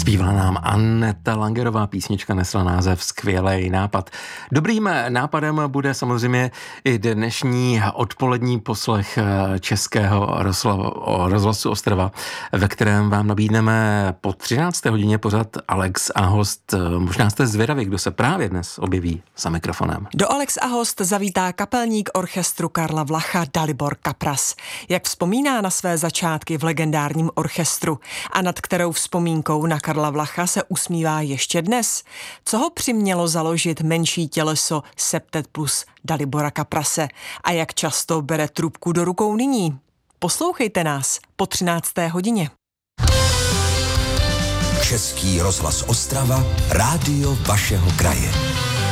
Zpívala nám Aneta Langerová, písnička nesla název Skvělej nápad. Dobrým nápadem bude samozřejmě i dnešní odpolední poslech Českého rozhlasu Ostrava, ve kterém vám nabídneme po 13. hodině pořad Alex a host. Možná jste zvědaví, kdo se právě dnes objeví za mikrofonem. Do Alex a host zavítá kapelník orchestru Karla Vlacha Dalibor Kapras. Jak vzpomíná na své začátky v legendárním orchestru a nad kterou vzpomínkou na Karla Vlacha se usmívá ještě dnes. Co ho přimělo založit menší těleso Septet Plus Dalibora Kaprase a jak často bere trubku do rukou nyní? Poslouchejte nás po 13. hodině. Český rozhlas Ostrava, rádio vašeho kraje.